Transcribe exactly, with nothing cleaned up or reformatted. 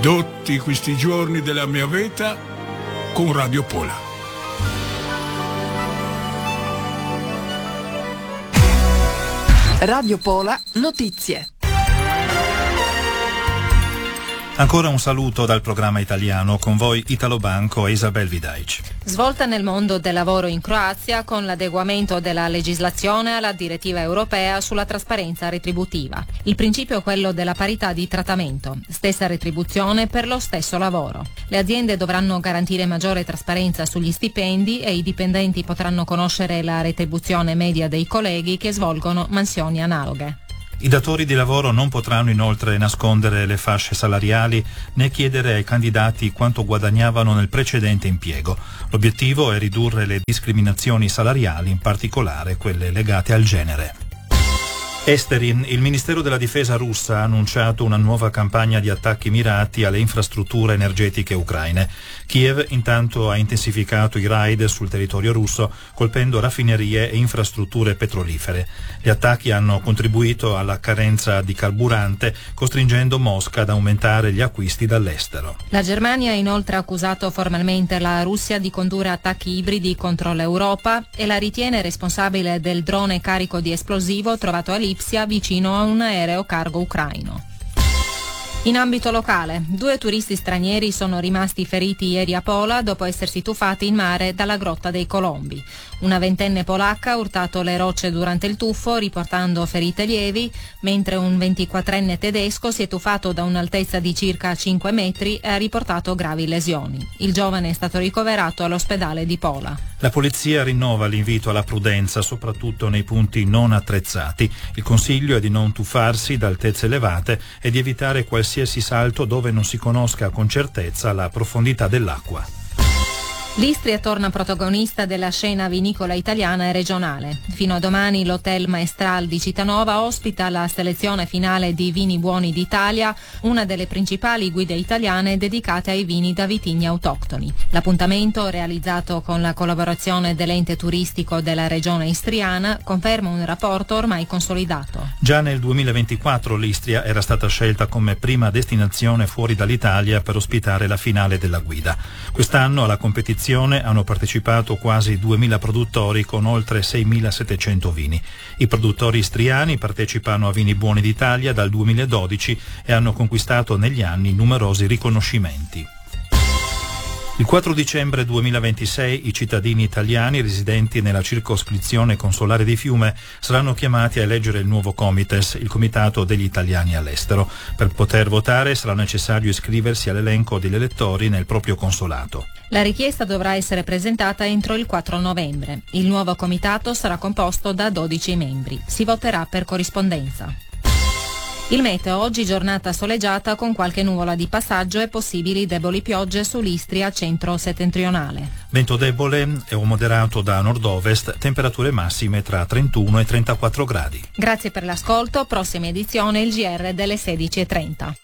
Tutti questi giorni della mia vita con Radio Pola. Radio Pola Notizie. Ancora un saluto dal programma italiano, con voi Italo Banco e Isabel Vidaic. Svolta nel mondo del lavoro in Croazia con l'adeguamento della legislazione alla direttiva europea sulla trasparenza retributiva. Il principio è quello della parità di trattamento, stessa retribuzione per lo stesso lavoro. Le aziende dovranno garantire maggiore trasparenza sugli stipendi e i dipendenti potranno conoscere la retribuzione media dei colleghi che svolgono mansioni analoghe. I datori di lavoro non potranno inoltre nascondere le fasce salariali né chiedere ai candidati quanto guadagnavano nel precedente impiego. L'obiettivo è ridurre le discriminazioni salariali, in particolare quelle legate al genere. Esteri. Il Ministero della Difesa russa ha annunciato una nuova campagna di attacchi mirati alle infrastrutture energetiche ucraine. Kiev intanto ha intensificato i raid sul territorio russo, colpendo raffinerie e infrastrutture petrolifere. Gli attacchi hanno contribuito alla carenza di carburante, costringendo Mosca ad aumentare gli acquisti dall'estero. La Germania ha inoltre accusato formalmente la Russia di condurre attacchi ibridi contro l'Europa e la ritiene responsabile del drone carico di esplosivo trovato a Lipsia vicino a un aereo cargo ucraino. In ambito locale, due turisti stranieri sono rimasti feriti ieri a Pola dopo essersi tuffati in mare dalla Grotta dei Colombi. Una ventenne polacca ha urtato le rocce durante il tuffo, riportando ferite lievi, mentre un ventiquattrenne tedesco si è tuffato da un'altezza di circa cinque metri e ha riportato gravi lesioni. Il giovane è stato ricoverato all'ospedale di Pola. La polizia rinnova l'invito alla prudenza, soprattutto nei punti non attrezzati. Il consiglio è di non tuffarsi da altezze elevate e di evitare qualsiasi salto dove non si conosca con certezza la profondità dell'acqua. L'Istria torna protagonista della scena vinicola italiana e regionale. Fino a domani l'Hotel Maestral di Citanova ospita la selezione finale di Vini Buoni d'Italia, una delle principali guide italiane dedicate ai vini da vitigni autoctoni. L'appuntamento, realizzato con la collaborazione dell'ente turistico della regione istriana, conferma un rapporto ormai consolidato. Già nel duemilaventiquattro l'Istria era stata scelta come prima destinazione fuori dall'Italia per ospitare la finale della guida. Quest'anno alla competizione hanno partecipato quasi duemila produttori con oltre seimilasettecento vini. I produttori istriani partecipano a Vini Buoni d'Italia dal duemiladodici e hanno conquistato negli anni numerosi riconoscimenti. Il quattro dicembre duemilaventisei i cittadini italiani residenti nella circoscrizione consolare di Fiume saranno chiamati a eleggere il nuovo Comites, il Comitato degli Italiani all'estero. Per poter votare sarà necessario iscriversi all'elenco degli elettori nel proprio consolato. La richiesta dovrà essere presentata entro il quattro novembre. Il nuovo comitato sarà composto da dodici membri. Si voterà per corrispondenza. Il meteo, oggi giornata soleggiata con qualche nuvola di passaggio e possibili deboli piogge sull'Istria centro-settentrionale. Vento debole e o moderato da nord-ovest, temperature massime tra trentuno e trentaquattro gradi. Grazie per l'ascolto, prossima edizione il G R delle sedici e trenta.